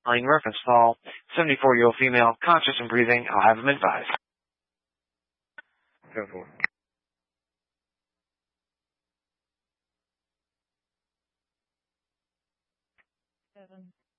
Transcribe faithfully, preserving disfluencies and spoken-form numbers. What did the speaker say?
Calling reference call, seventy-four-year-old female, conscious and breathing. I'll have him advised. Go for it. Seven.